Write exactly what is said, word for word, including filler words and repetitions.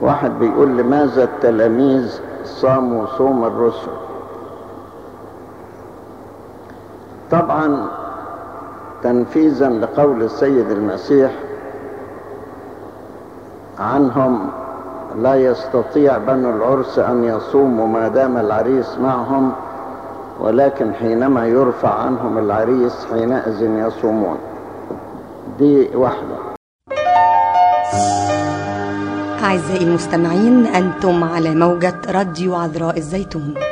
واحد بيقول لماذا التلاميذ صاموا صوم الرسل؟ طبعا تنفيذا لقول السيد المسيح عنهم: لا يستطيع بنو العرس أن يصوموا ما دام العريس معهم، ولكن حينما يرفع عنهم العريس حينئذ يصومون. دي واحدة. أعزائي المستمعين، أنتم على موجة راديو عذراء الزيتون.